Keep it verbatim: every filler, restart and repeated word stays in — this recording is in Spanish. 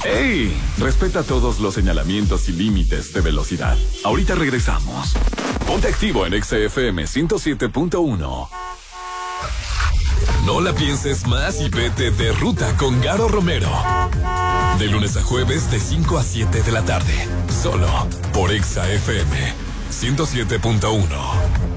¡Ey! Respeta todos los señalamientos y límites de velocidad. Ahorita regresamos. Ponte activo en Exa F M ciento siete punto uno. No la pienses más y vete de ruta con Garo Romero. De lunes a jueves de cinco a siete de la tarde. Solo por Exa F M ciento siete punto uno.